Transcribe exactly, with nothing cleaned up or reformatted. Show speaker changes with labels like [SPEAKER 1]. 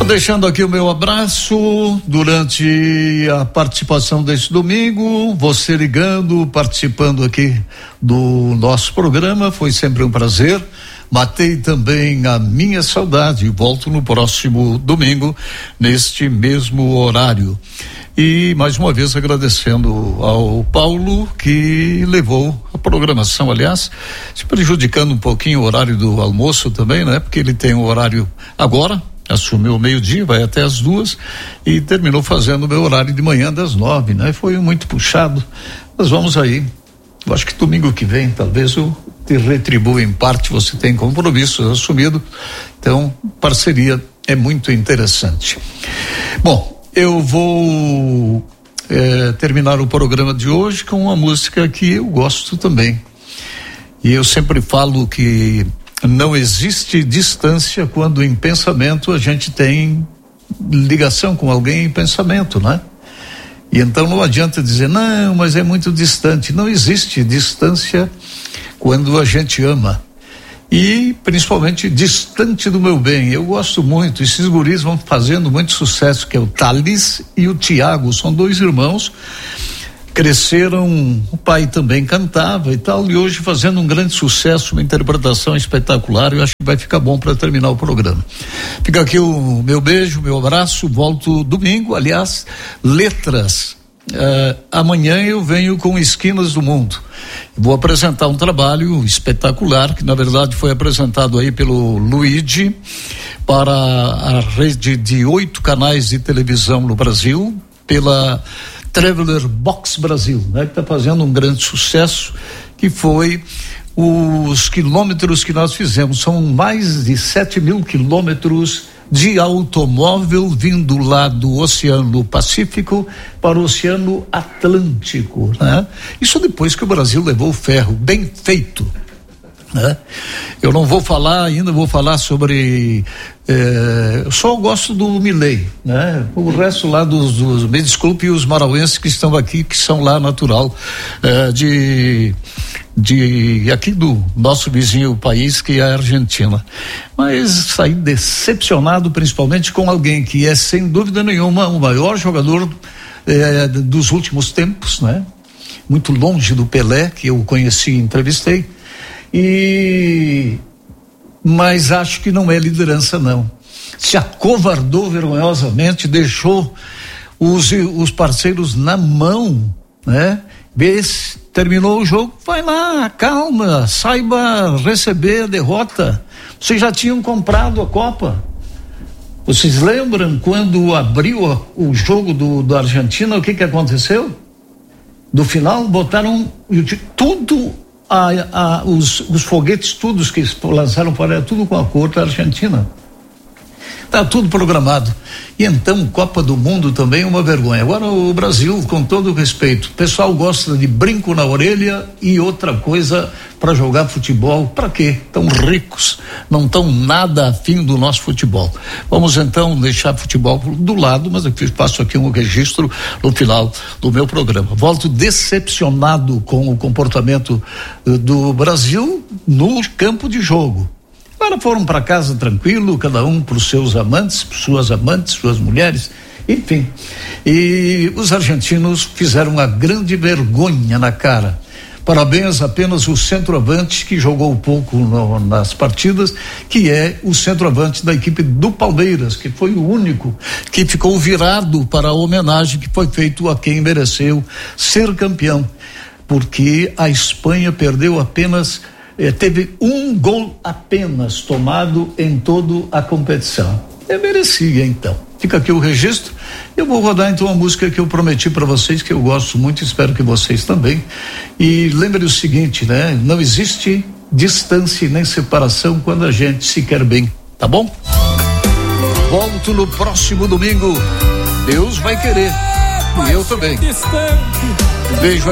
[SPEAKER 1] Vou deixando aqui o meu abraço durante a participação desse domingo, você ligando, participando aqui do nosso programa, foi sempre um prazer. Matei também a minha saudade, volto no próximo domingo, neste mesmo horário. E mais uma vez agradecendo ao Paulo que levou a programação, aliás, se prejudicando um pouquinho o horário do almoço também, né? Porque ele tem um horário agora, assumiu o meio-dia, vai até as duas e terminou fazendo o meu horário de manhã das nove, né? Foi muito puxado, mas vamos aí. Eu acho que domingo que vem, talvez eu te retribua em parte, você tem compromisso assumido, então parceria é muito interessante. Bom, eu vou eh, terminar o programa de hoje com uma música que eu gosto também. E eu sempre falo que não existe distância quando em pensamento a gente tem ligação com alguém em pensamento, né? E então não adianta dizer, não, mas é muito distante. Não existe distância quando a gente ama. E principalmente distante do meu bem. Eu gosto muito, esses guris vão fazendo muito sucesso, que é o Thales e o Tiago, são dois irmãos, cresceram, o pai também cantava e tal, e hoje fazendo um grande sucesso, uma interpretação espetacular. Eu acho que vai ficar bom para terminar o programa. Fica aqui o meu beijo, meu abraço, volto domingo, aliás, letras. Uh, amanhã eu venho com Esquinas do Mundo. Vou apresentar um trabalho espetacular que na verdade foi apresentado aí pelo Luigi para a rede de oito canais de televisão no Brasil, pela Traveler Box Brasil, né? Que está fazendo um grande sucesso, que foi os quilômetros que nós fizemos. São mais de sete mil quilômetros de automóvel vindo lá do Oceano Pacífico para o Oceano Atlântico, né? Isso depois que o Brasil levou o ferro, bem feito, né? Eu não vou falar ainda, vou falar sobre eh, eu só gosto do Milei, né? O resto lá dos, dos me desculpe os marauenses que estão aqui, que são lá natural eh, de de aqui do nosso vizinho país, que é a Argentina. Mas saí decepcionado principalmente com alguém que é sem dúvida nenhuma o maior jogador eh, dos últimos tempos, né? Muito longe do Pelé, que eu conheci e entrevistei. E mas acho que não é liderança, não. Se acovardou vergonhosamente, deixou os, os parceiros na mão, né? Vês, terminou o jogo, vai lá, calma, saiba receber a derrota. Vocês já tinham comprado a Copa. Vocês lembram quando abriu a, o jogo do, do Argentina, o que que aconteceu? Do final, botaram tudo, a, a, os, os foguetes, todos que lançaram fora, tudo com a cor da Argentina. Tá tudo programado. E então, Copa do Mundo também é uma vergonha. Agora o Brasil, com todo o respeito, o pessoal gosta de brinco na orelha e outra coisa para jogar futebol. Para quê? Tão ricos, não estão nada afim do nosso futebol. Vamos então deixar futebol do lado, mas eu faço aqui um registro no final do meu programa. Volto decepcionado com o comportamento do Brasil no campo de jogo. Agora foram para casa tranquilo, cada um para os seus amantes, suas amantes, suas mulheres, enfim. E os argentinos fizeram uma grande vergonha na cara. Parabéns apenas o centroavante que jogou pouco no, nas partidas, que é o centroavante da equipe do Palmeiras, que foi o único que ficou virado para a homenagem que foi feita a quem mereceu ser campeão, porque a Espanha perdeu apenas Eh, teve um gol apenas tomado em toda a competição. Eu merecia, então. Fica aqui o registro. Eu vou rodar então a música que eu prometi para vocês, que eu gosto muito, espero que vocês também. E lembre o seguinte, né? Não existe distância nem separação quando a gente se quer bem, tá bom? Volto no próximo domingo. Deus vai querer. E eu também. Um beijo aí.